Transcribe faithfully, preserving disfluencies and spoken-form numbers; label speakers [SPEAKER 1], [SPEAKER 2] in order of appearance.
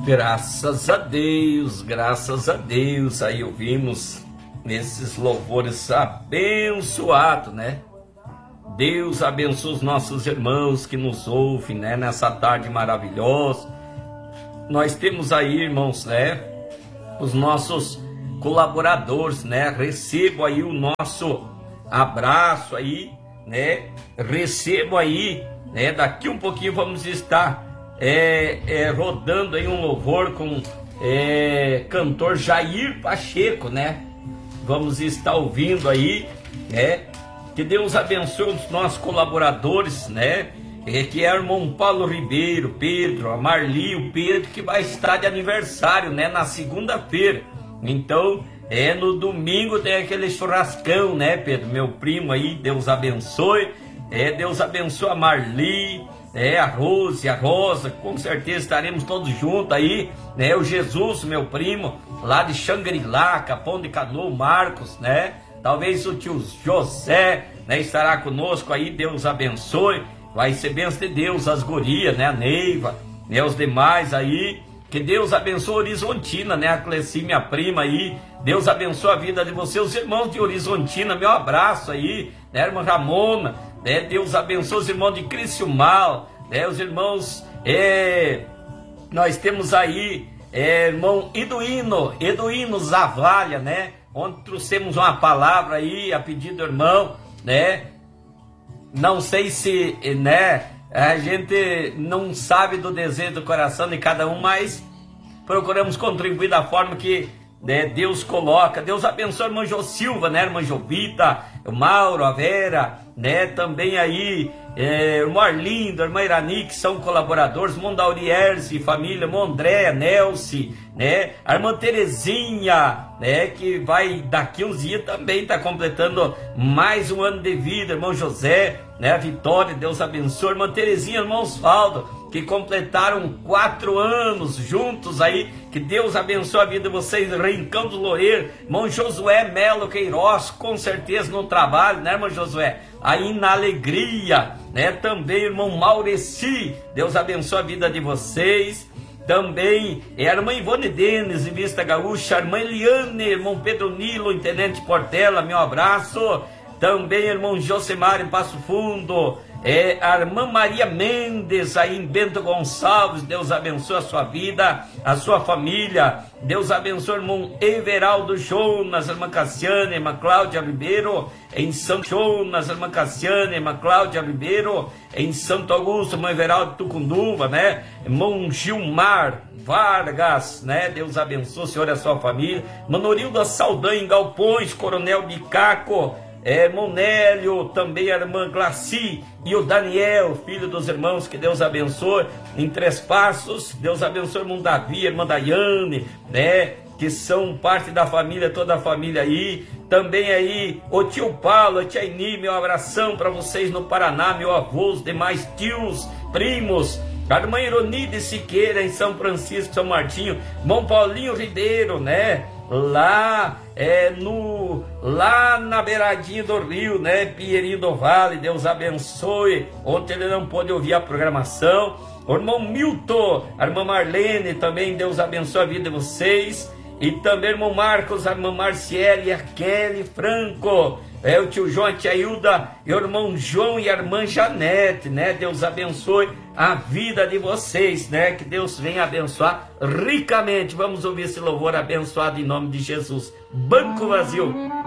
[SPEAKER 1] Graças a Deus, graças a Deus, aí ouvimos esses louvores abençoados, né? Deus abençoe os nossos irmãos que nos ouvem, né? Nessa tarde maravilhosa. Nós temos aí, irmãos, né? Os nossos colaboradores, né? Recebo aí o nosso abraço aí, né? Recebo aí, né? Daqui um pouquinho vamos estar É, é, rodando aí um louvor com é, cantor Jair Pacheco, né? Vamos estar ouvindo aí, né? Que Deus abençoe os nossos colaboradores, né? É, que é o irmão Paulo Ribeiro, Pedro, a Marli, o Pedro, que vai estar de aniversário, né? Na segunda-feira. Então, é no domingo tem aquele churrascão, né, Pedro? Meu primo aí, Deus abençoe. É, Deus abençoe a Marli. É, a Rose, a Rosa, com certeza estaremos todos juntos aí, né? O Jesus, meu primo, lá de Xangri-Lá, Capão de Canoa, Marcos, né? Talvez o tio José, né? Estará conosco aí, Deus abençoe. Vai ser bênção de Deus, as gurias, né? A Neiva, né? Os demais aí. Que Deus abençoe Horizontina, né? A Cleci, minha prima aí. Deus abençoe a vida de vocês, os irmãos de Horizontina. Meu abraço aí, né? Irmã Ramona, né? Deus abençoe os irmãos de Criciúmal, né? Os irmãos, é... nós temos aí, é, irmão Eduino, Eduino Zavalha, né? Onde trouxemos uma palavra aí, a pedido do irmão, né? Não sei se, né? A gente não sabe do desejo do coração de cada um, mas procuramos contribuir da forma que, né, Deus coloca. Deus abençoe a irmã Jô Silva, né? A irmã Jovita, o Mauro, a Vera, né? Também aí, é, o irmão Arlindo, a irmã Irani, que são colaboradores, irmão Daurierce, família, irmão André, Nelce, né? A irmã Terezinha, né? Que vai daqui uns dias também está completando mais um ano de vida, irmão José, né? A Vitória, Deus abençoe, irmã Terezinha, irmão Osvaldo, que completaram quatro anos juntos aí, que Deus abençoe a vida de vocês, Rincão do Loureiro, irmão Josué Melo Queiroz, com certeza no trabalho, né, irmão Josué? Aí na alegria, né? Também irmão Maureci, Deus abençoe a vida de vocês. Também é a irmã Ivone Denis, em Vista Gaúcha, a irmã Eliane, irmão Pedro Nilo, em Tenente Portela, meu abraço. Também irmão Josemar, em Passo Fundo, é a irmã Maria Mendes, aí em Bento Gonçalves, Deus abençoe a sua vida, a sua família. Deus abençoe o irmão Everaldo Jonas, a irmã Cassiane, a irmã Cláudia Ribeiro, em Santo Jonas, a irmã Cassiane, a irmã Cláudia Ribeiro, em Santo Augusto, irmão Everaldo Tucunduva, né? Irmão Gilmar Vargas, né? Deus abençoe o senhor e a sua família. Manorilda Saldanha, em Galpões, Coronel de Caco, é, Monélio, também a irmã Glaci e o Daniel, filho dos irmãos, que Deus abençoe. Em Três Passos, Deus abençoe o irmão Davi, a irmã Daiane, né? Que são parte da família, toda a família aí. Também aí, o tio Paulo, a tia Ini, meu abração para vocês no Paraná, meu avô, os demais tios, primos. A irmã Ironide Siqueira, em São Francisco, São Martinho. Irmão Paulinho Ribeiro, né? Lá é no lá na beiradinha do rio, né? Pinheirinho do Vale, Deus abençoe. Ontem ele não pôde ouvir a programação. O irmão Milton, a irmã Marlene, também Deus abençoe a vida de vocês. E também o irmão Marcos, a irmã Marciele e a Kelly Franco. É o tio João, a tia Hilda, e o irmão João e a irmã Janete, né? Deus abençoe a vida de vocês, né? Que Deus venha abençoar ricamente. Vamos ouvir esse louvor abençoado em nome de Jesus. Banco vazio.